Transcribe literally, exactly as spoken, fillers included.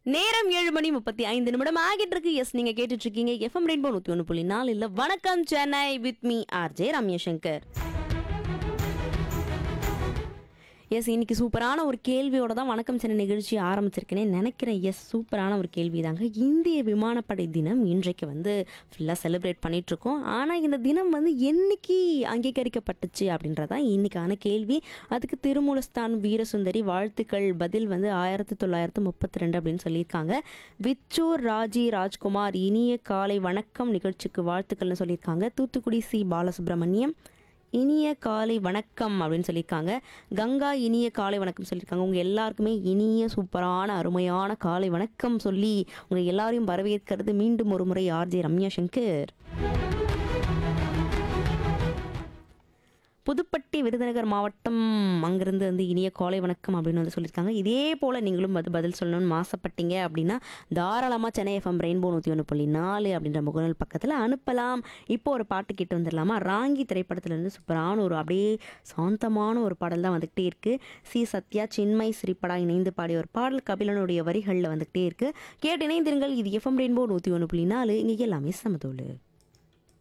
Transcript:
நேரம் ஏழு மணி முப்பத்தி ஐந்து நிமிடம் ஆகிட்டு இருக்கு. எஸ், நீங்க கேட்டுட்டு இருக்கீங்க எஃப்எம் ரெயின்போ நூத்தி ஒன்று புள்ளி நாலு இல்ல வணக்கம் Chennai with me RJ Ramya Shankar. S, இன்னைக்கு சூப்பரான ஒரு கேள்வியோட தான் வணக்கம் சென்னை நிகழ்ச்சி ஆரம்பிச்சிருக்கேனே நினைக்கிறேன். எஸ், சூப்பரான ஒரு கேள்வி தாங்க. இந்திய விமானப்படை தினம் இன்றைக்கு வந்து ஃபுல்லாக செலிப்ரேட் பண்ணிட்டு இருக்கோம். ஆனால் இந்த தினம் வந்து என்னைக்கு அங்கீகரிக்கப்பட்டுச்சு அப்படின்றதான் இன்னைக்கான கேள்வி. அதுக்கு திருமூலஸ்தான் வீரசுந்தரி வாழ்த்துக்கள். பதில் வந்து ஆயிரத்தி தொள்ளாயிரத்தி முப்பத்தி ரெண்டு அப்படின்னு சொல்லியிருக்காங்க. விச்சூர் ராஜி ராஜ்குமார் இனிய காலை வணக்கம் நிகழ்ச்சிக்கு வாழ்த்துக்கள்னு சொல்லியிருக்காங்க. தூத்துக்குடி சி பாலசுப்ரமணியம் இனிய காலை வணக்கம் அப்படின்னு சொல்லியிருக்காங்க. கங்கா இனிய காலை வணக்கம் சொல்லியிருக்காங்க. உங்கள் எல்லாருக்குமே இனிய சூப்பரான அருமையான காலை வணக்கம் சொல்லி உங்கள் எல்லாரையும் வரவேற்கிறது மீண்டும் ஒரு முறை ஆர்ஜே ரம்யா சங்கர். புதுப்பட்டி விருதுநகர் மாவட்டம் அங்கிருந்து வந்து இனிய காலை வணக்கம் அப்படின்னு வந்து சொல்லியிருக்காங்க. இதே போல் நீங்களும் அது பதில் சொல்லணும்னு ஆசைப்பட்டீங்க அப்படின்னா தாராளமாக சென்னை எஃப்எம் ரெயின்போ நூற்றி ஒன்று புள்ளி நாலு அப்படின்ற முகநூல் பக்கத்தில் அனுப்பலாம். இப்போ ஒரு பாட்டு கேட்டு வந்துடலாமா? ராங்கி திரைப்படத்துலேருந்து சூப்பரான ஒரு அப்படியே சாந்தமான ஒரு பாடல் தான் வந்துகிட்டே இருக்குது. சி சத்யா சின்மய் ஸ்ரீபடா இணைந்து பாடிய ஒரு பாடல் கபிலனுடைய வரிகளில் வந்துகிட்டே இருக்குது. கேட்டு இணைந்திருங்கள். இது எஃப்எம் ரெயின்போ நூற்றி ஒன்று புள்ளி நாலு இங்கே எல்லாமே சமதோலு.